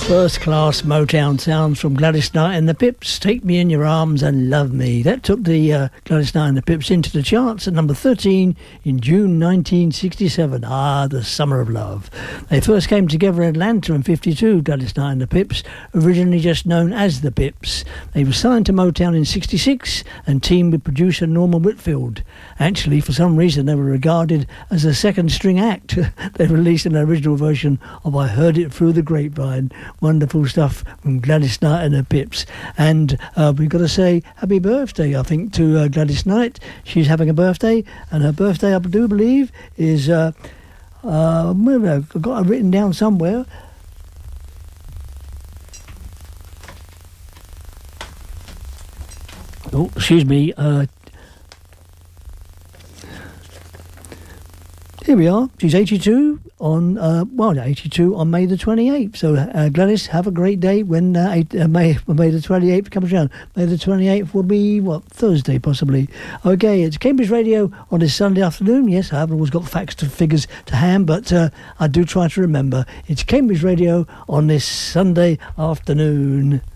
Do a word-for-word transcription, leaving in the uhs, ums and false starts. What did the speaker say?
First class Motown sounds from Gladys Knight and the Pips. Take Me in Your Arms and Love Me. That took the uh, Gladys Knight and the Pips into the charts at number thirteen in June nineteen sixty-seven. Ah, the summer of love. They first came together in Atlanta in fifty-two, Gladys Knight and the Pips, originally just known as the Pips. They were signed to Motown in sixty-six and teamed with producer Norman Whitfield. Actually, for some reason, they were regarded as a second string act. They released an original version of I Heard It Through the Grapevine. Wonderful stuff from Gladys Knight and her Pips. And uh, we've got to say happy birthday, I think, to uh, Gladys Knight. She's having a birthday, and her birthday, I do believe, is uh, uh, I've got it written down somewhere. Oh, excuse me. Uh, here we are. She's eighty-two on, uh, well, eighty-two on May the twenty-eighth. So, uh, Gladys, have a great day when uh, eight, uh, May, May the twenty-eighth comes around. May the twenty-eighth will be, what, Thursday possibly. Okay, it's Cambridge Radio on this Sunday afternoon. Yes, I haven't always got facts to figures to hand, but uh, I do try to remember. It's Cambridge Radio on this Sunday afternoon.